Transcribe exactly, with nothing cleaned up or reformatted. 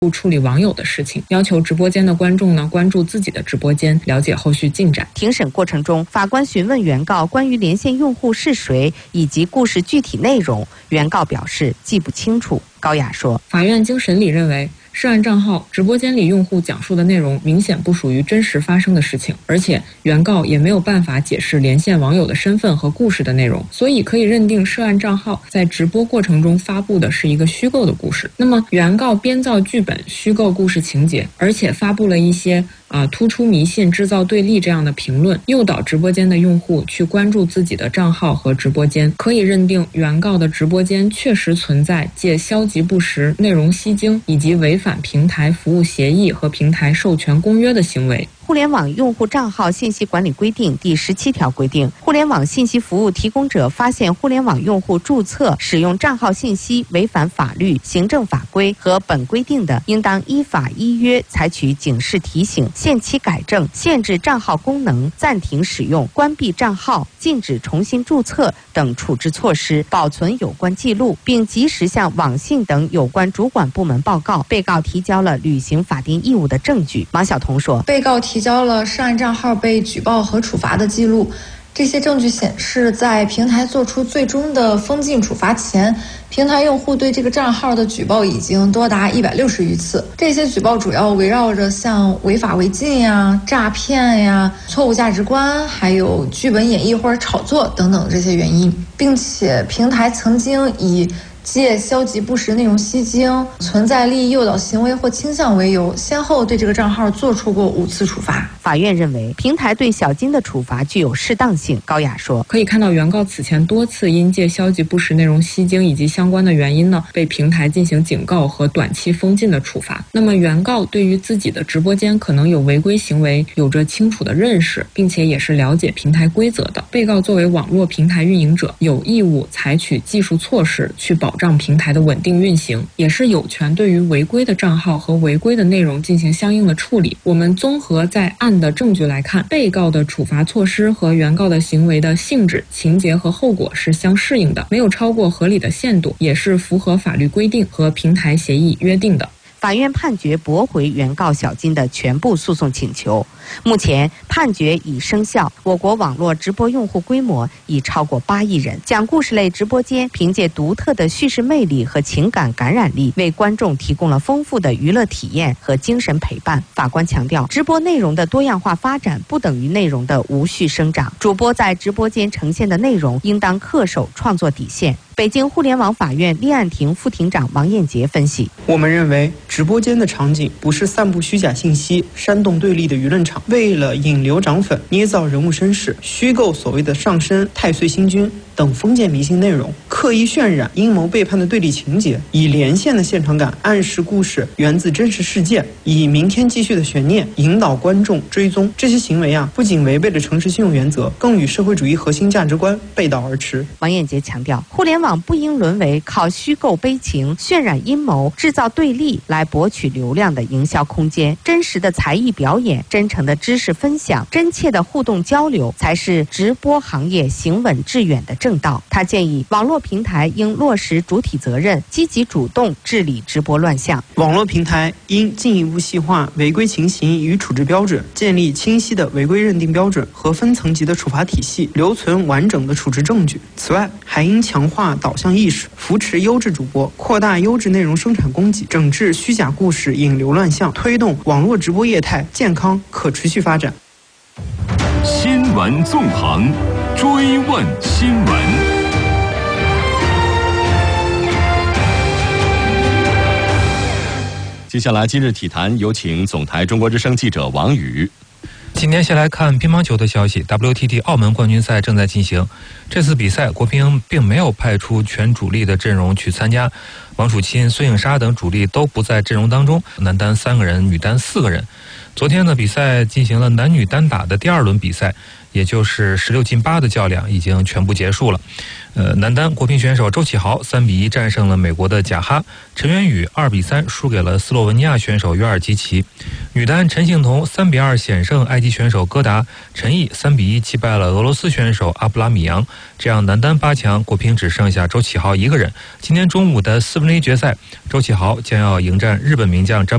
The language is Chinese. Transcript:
处理网友的事情，要求直播间的观众呢关注自己的直播间，了解后续进展。 庭审过程中，法官询问原告关于连线用户是谁以及故事具体内容，原告表示记不清楚。高雅说， 法院经审理认为，涉案账号直播间里用户讲述的内容明显不属于真实发生的事情，而且原告也没有办法解释连线网友的身份和故事的内容，所以可以认定涉案账号在直播过程中发布的是一个虚构的故事。那么原告编造剧本、虚构故事情节，而且发布了一些啊、呃、突出迷信、制造对立这样的评论，诱导直播间的用户去关注自己的账号和直播间，可以认定原告的直播间确实存在借消极不实、内容吸睛以及违反平台服务协议和平台授权公约的行为。 互联网用户账号信息管理规定第十七条规定，互联网信息服务提供者发现互联网用户注册、使用账号信息违反法律、行政法规和本规定的，应当依法依约采取警示提醒、限期改正、限制账号功能、暂停使用、关闭账号、禁止重新注册等处置措施，保存有关记录，并及时向网信等有关主管部门报告。被告提交了履行法定义务的证据。马晓彤说， 被告提交了涉案账号被举报和处罚的记录，这些证据显示，在平台做出最终的封禁处罚前，平台用户对这个账号的举报已经多达一百六十余次。这些举报主要围绕着像违法违禁呀、诈骗呀、错误价值观，还有剧本演绎或者炒作等等这些原因，并且平台曾经以借消极不实内容吸睛、存在利益诱导行为或倾向为由，先后对这个账号做出过五次处罚。 法院认为，平台对小金的处罚具有适当性。高雅说， 可以看到原告此前多次因借消极不实内容吸睛以及相关的原因呢，被平台进行警告和短期封禁的处罚。那么原告对于自己的直播间可能有违规行为有着清楚的认识，并且也是了解平台规则的。被告作为网络平台运营者，有义务采取技术措施去保障平台的稳定运行，也是有权对于违规的账号和违规的内容进行相应的处理。我们综合在案的证据来看，被告的处罚措施和原告的行为的性质、情节和后果是相适应的，没有超过合理的限度，也是符合法律规定和平台协议约定的。 法院判决驳回原告小金的全部诉讼请求。目前判决已生效，我国网络直播用户规模已超过八亿人。讲故事类直播间凭借独特的叙事魅力和情感感染力，为观众提供了丰富的娱乐体验和精神陪伴。法官强调，直播内容的多样化发展不等于内容的无序生长，主播在直播间呈现的内容应当恪守创作底线。北京互联网法院立案庭副庭长王艳杰分析， 我们认为直播间的场景不是散布虚假信息、煽动对立的舆论场，为了引流涨粉、捏造人物身世、虚构所谓的上升、太岁星君等封建迷信内容，刻意渲染阴谋背叛的对立情节，以连线的现场感暗示故事源自真实事件，以明天继续的悬念引导观众追踪。这些行为啊，不仅违背了诚实信用原则，更与社会主义核心价值观背道而驰。 王艳杰强调，互联网不应沦为靠虚构悲情、渲染阴谋、制造对立来博取流量的营销空间。真实的才艺表演、真诚的知识分享、真切的互动交流，才是直播行业行稳致远的正道。他建议网络平台应落实主体责任，积极主动治理直播乱象。 网络平台应进一步细化违规情形与处置标准，建立清晰的违规认定标准和分层级的处罚体系，留存完整的处置证据。此外，还应强化导向意识，扶持优质主播，扩大优质内容生产供给，整治虚假故事引流乱象，推动网络直播业态健康可持续发展。 新闻纵横，追问新闻。接下来今日体坛，有请总台中国之声记者王宇。 今天先来看乒乓球的消息。 W T T 澳门冠军赛正在进行，这次比赛国乒并没有派出全主力的阵容去参加，王楚钦、孙颖莎等主力都不在阵容当中，男单三个人，女单四个人。昨天呢，比赛进行了男女单打的第二轮比赛，也就是十六进八的较量已经全部结束了。呃，男单国乒选手周启豪三比一战胜了美国的贾哈，陈元宇二比三输给了斯洛文尼亚选手约尔基奇。 女单陈幸同三比二险胜埃及选手戈达，陈毅三比一击败了俄罗斯选手阿布拉米扬，这样男单八强国乒只剩下周启豪一个人。今天中午的四分之一决赛，周启豪将要迎战日本名将詹